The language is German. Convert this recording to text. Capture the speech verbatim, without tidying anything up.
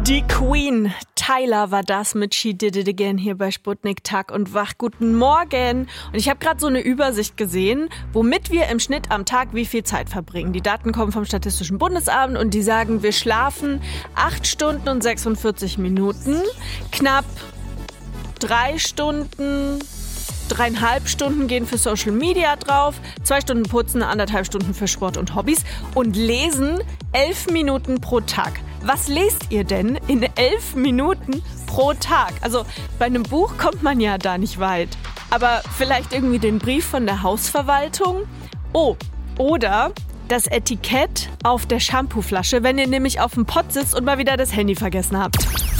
Die Queen, Tyler war das mit She Did It Again hier bei Sputnik Tag und Wach. Guten Morgen. Und ich habe gerade so eine Übersicht gesehen, womit wir im Schnitt am Tag wie viel Zeit verbringen. Die Daten kommen vom Statistischen Bundesamt und die sagen, wir schlafen acht Stunden und sechsundvierzig Minuten, knapp drei Stunden... Dreieinhalb Stunden gehen für Social Media drauf, zwei Stunden putzen, anderthalb Stunden für Sport und Hobbys und lesen elf Minuten pro Tag. Was lest ihr denn in elf Minuten pro Tag? Also bei einem Buch kommt man ja da nicht weit. Aber vielleicht irgendwie den Brief von der Hausverwaltung? Oh, oder das Etikett auf der Shampooflasche, wenn ihr nämlich auf dem Pott sitzt und mal wieder das Handy vergessen habt.